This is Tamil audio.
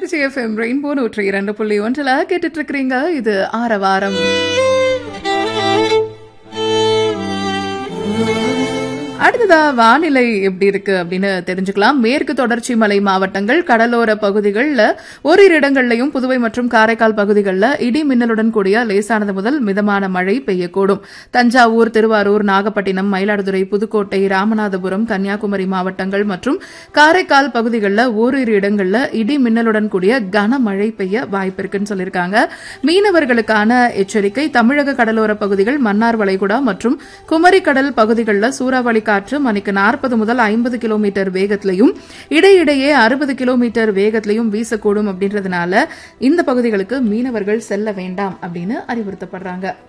திருச்சி FM ரெயின்போ 102.1 கேட்டுட்டு இருக்கீங்க. இது ஆரவாரம். அடுத்ததா வானிலை எப்படி இருக்கு அப்படின்னு தெரிஞ்சுக்கலாம். மேற்கு தொடர்ச்சி மலை மாவட்டங்கள், கடலோர பகுதிகளில் ஓரிரு இடங்கள்லையும், புதுவை மற்றும் காரைக்கால் பகுதிகளில் இடி மின்னலுடன் கூடிய லேசானது முதல் மிதமான மழை பெய்யக்கூடும். தஞ்சாவூர், திருவாரூர், நாகப்பட்டினம், மயிலாடுதுறை, புதுக்கோட்டை, ராமநாதபுரம், கன்னியாகுமரி மாவட்டங்கள் மற்றும் காரைக்கால் பகுதிகளில் ஓரிரு இடங்களில் இடி மின்னலுடன் கூடிய கனமழை பெய்ய வாய்ப்பு இருக்குன்னு சொல்லியிருக்காங்க. மீனவர்களுக்கான எச்சரிக்கை: தமிழக கடலோர பகுதிகள், மன்னார் வளைகுடா மற்றும் குமரிக்கடல் பகுதிகளில் சூறாவளி காற்று மணிக்கு 40 முதல் 50 கிலோமீட்டர் வேகத்திலையும் இடையிடையே 60 கிலோமீட்டர் வேகத்திலையும் வீசக்கூடும். அப்படின்றதுனால இந்த பகுதிகளுக்கு மீனவர்கள் செல்ல வேண்டாம் அப்படின்னு அறிவுறுத்தப்படுறாங்க.